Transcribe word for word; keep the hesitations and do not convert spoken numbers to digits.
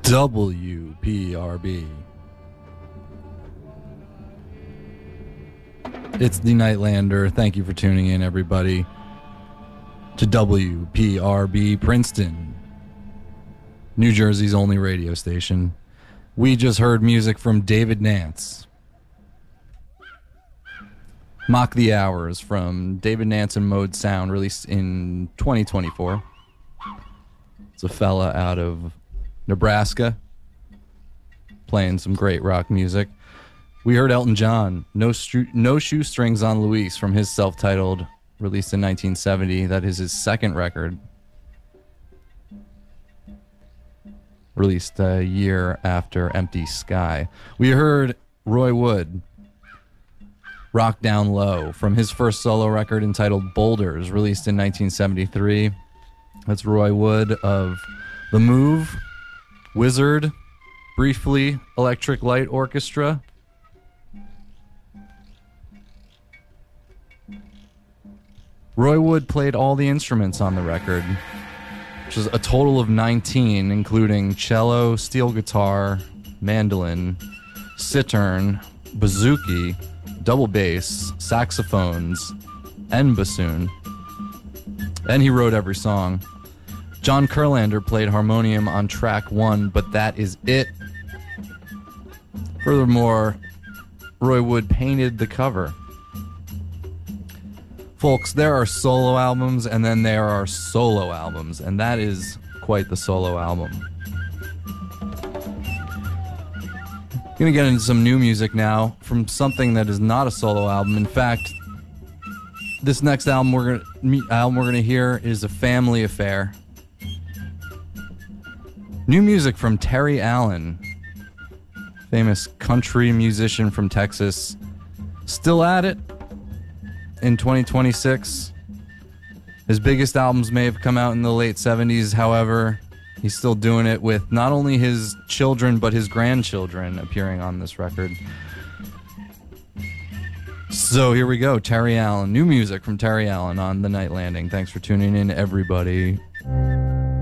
W P R B. It's the Nightlander. Thank you for tuning in, everybody, to W P R B Princeton, New Jersey's only radio station. We just heard music from David Nance. Mock the Hours from David Nance and Mode Sound, released in twenty twenty-four. It's a fella out of Nebraska playing some great rock music. We heard Elton John, No, Stru- no Shoestrings on Luis, from his self-titled, released in nineteen seventy. That is his second record, released a year after Empty Sky. We heard Roy Wood, Rock Down Low, from his first solo record entitled Boulders, released in nineteen seventy-three. That's Roy Wood of The Move, Wizard, briefly Electric Light Orchestra. Roy Wood played all the instruments on the record, which is a total of nineteen, including cello, steel guitar, mandolin, cittern, bouzouki, double bass, saxophones, and bassoon. And he wrote every song. John Kurlander played harmonium on track one, but that is it. Furthermore, Roy Wood painted the cover. Folks, there are solo albums, and then there are solo albums, and that is quite the solo album. I'm gonna get into some new music now from something that is not a solo album. In fact, this next album we're gonna album we're gonna hear is a family affair. New music from Terry Allen, famous country musician from Texas, still at it in twenty twenty-six. His biggest albums may have come out in the late seventies, however, he's still doing it with not only his children, but his grandchildren appearing on this record. So here we go, Terry Allen. New music from Terry Allen on The Night Landing. Thanks for tuning in, everybody.